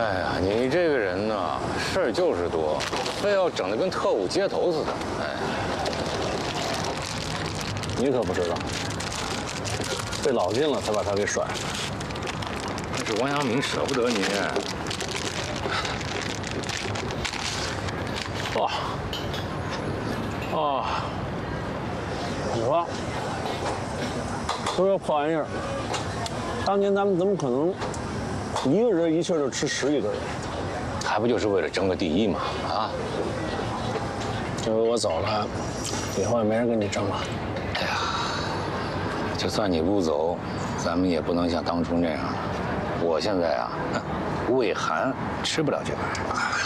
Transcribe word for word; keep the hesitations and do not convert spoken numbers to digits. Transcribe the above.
哎呀，你这个人呢，事儿就是多，非要整得跟特务接头似的。哎， 你可不知道，费老劲了才把他给甩了。 那是王阳明舍不得您。 哇，啊，你说，说这破玩意儿，当年咱们怎么可能一个人一气儿就吃十几个人？ 还不就是为了争个第一嘛？啊！ 这回我走了，以后也没人跟你争了。 哎呀，就算你不走，咱们也不能像当初那样。我现在啊，胃寒，吃不了这玩意儿。